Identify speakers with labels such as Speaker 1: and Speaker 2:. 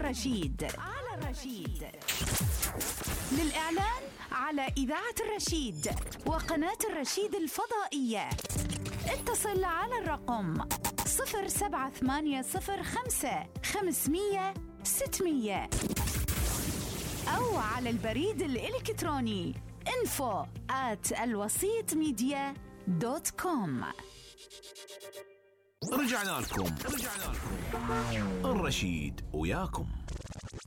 Speaker 1: الرشيد. للإعلان على إذاعة الرشيد وقناة الرشيد الفضائية اتصل على الرقم 07805 أو على البريد الإلكتروني info@alwasitmedia.com.
Speaker 2: رجعنا لكم الرشيد وياكم.